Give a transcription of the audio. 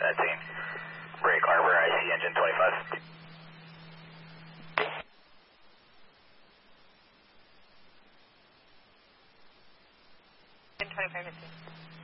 that scene. Break Harbor, I see engine 25. Engine 25.